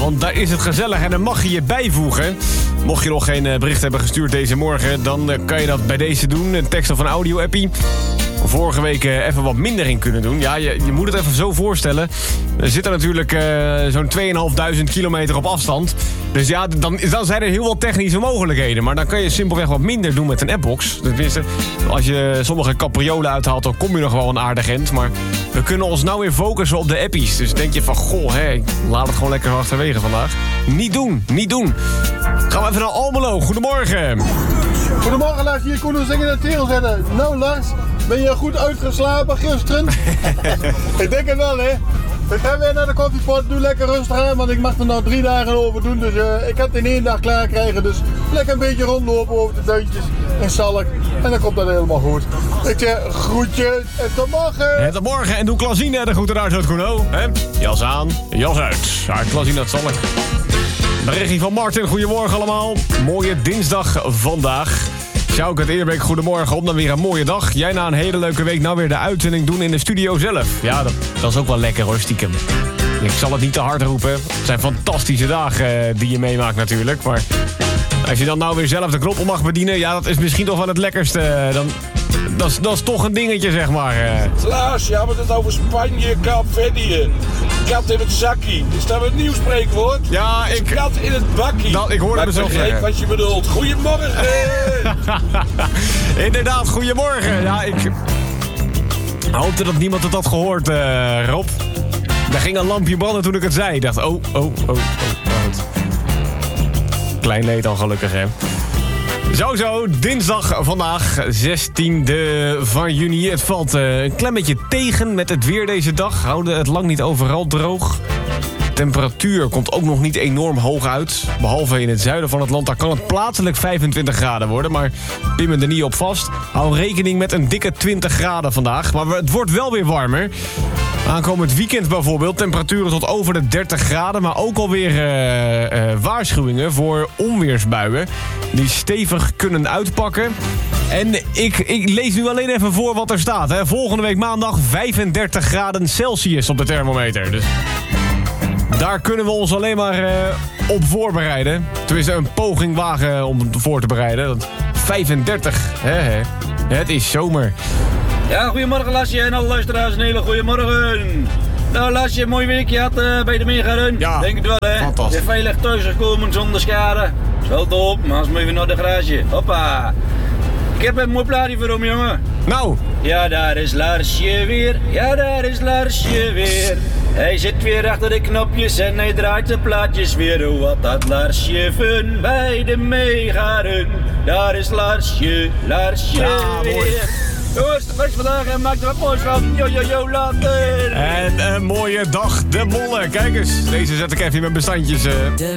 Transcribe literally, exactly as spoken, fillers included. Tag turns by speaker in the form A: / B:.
A: Want daar is het gezellig en dan mag je je bijvoegen. Mocht je nog geen uh, bericht hebben gestuurd deze morgen, dan uh, kan je dat bij deze doen. Een tekst of een audio-appie. Vorige week uh, even wat minder in kunnen doen. Ja, je, je moet het even zo voorstellen. Er zitten natuurlijk uh, zo'n tweeduizend kilometer op afstand. Dus ja, dan, dan zijn er heel wat technische mogelijkheden. Maar dan kan je simpelweg wat minder doen met een appbox. Tenminste, als je sommige capriolen uithaalt, dan kom je nog wel een aardig eind. Maar we kunnen ons nou weer focussen op de appies. Dus denk je van, goh, hè, ik laat het gewoon lekker achterwege vandaag. Niet doen, niet doen. Gaan we even naar Almelo. Goedemorgen.
B: Goedemorgen Lars, hier Koen zingen de teel zetten. Nou Lars, ben je goed uitgeslapen gisteren? Ik denk het wel hè. Ik ga weer naar de koffiepot, doe lekker rustig aan, want ik mag er nou drie dagen over doen. Dus uh, ik ga het in één dag klaar krijgen. Dus lekker een beetje rondlopen over de duintjes in Salk. En dan komt dat helemaal goed. Ik zeg groetjes en tot morgen.
A: En tot morgen en doe Klasine er goed eruit uit, Koeno. Jas aan, jas uit. Ja, Klasine uit Salk. Berichtje van Martin, goedemorgen allemaal. Mooie dinsdag vandaag. Sjouk uit Eerbeek, goedemorgen. Om dan weer een mooie dag. Jij na een hele leuke week nou weer de uitzending doen in de studio zelf. Ja, dat, dat is ook wel lekker hoor, stiekem. Ik zal het niet te hard roepen. Het zijn fantastische dagen uh, die je meemaakt natuurlijk. Maar als je dan nou weer zelf de knoppen mag bedienen... ja, dat is misschien toch wel het lekkerste. Dan, dat, is, dat is toch een dingetje, zeg maar. Uh.
C: Klaas, je had het over Spanje, Kaapverdië. Kat in het zakkie. Is dat een nieuw spreekwoord?
A: Ja, ik...
C: Kat in het bakkie.
A: Nou, ik hoorde mezelf zeggen.
C: Ik wat je bedoelt. Goedemorgen.
A: Inderdaad, goedemorgen. Ja, ik hoopte dat niemand het had gehoord, uh, Rob. Daar ging een lampje branden toen ik het zei. Ik dacht, oh, oh, oh, oh. Nou, klein leed al gelukkig, hè. Zo, zo, dinsdag vandaag, zestiende van juni. Het valt uh, een klein beetje tegen met het weer deze dag. Houden het lang niet overal droog. De temperatuur komt ook nog niet enorm hoog uit. Behalve in het zuiden van het land, daar kan het plaatselijk vijfentwintig graden worden. Maar pin er niet op vast. Hou rekening met een dikke twintig graden vandaag. Maar het wordt wel weer warmer. Aankomend weekend bijvoorbeeld, temperaturen tot over de dertig graden... maar ook alweer uh, uh, waarschuwingen voor onweersbuien... die stevig kunnen uitpakken. En ik, ik lees nu alleen even voor wat er staat. Hè. Volgende week maandag vijfendertig graden Celsius op de thermometer. Dus daar kunnen we ons alleen maar uh, op voorbereiden. Tenminste, een poging wagen om het voor te bereiden. vijfendertig, hè, hè. Het is zomer.
D: Ja, goedemorgen Lasje en alle luisteraars, een hele goede morgen. Nou Lasje, een mooi weekje had uh, bij de meegaren.
A: Ja,
D: denk het wel hè.
A: Fantastisch.
D: Je veilig thuis gekomen zonder schade. Is wel top, maar als moet je weer naar de garage. Hoppa. Ik heb een mooi plaatje voor hem, jongen.
A: Nou.
D: Ja, daar is Larsje weer. Ja, daar is Larsje weer. Hij zit weer achter de knopjes en hij draait de plaatjes weer. Oh, wat had Larsje fun bij de meegaren. Daar is Larsje, Larsje
A: ja,
D: weer.
A: Mooi.
D: Jongens, wees vandaag en maak er wat moois van. Yo, yo, yo, later.
A: En een mooie dag, de mollen. Kijk eens, deze zet ik even in mijn bestandjes. Uh.